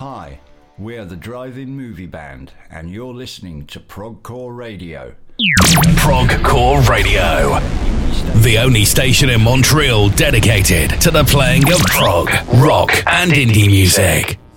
Hi, we're the Drive-In Movie Band, and you're listening to Progcore Radio. Progcore Radio, the only station in Montreal dedicated to the playing of prog, rock, and indie music.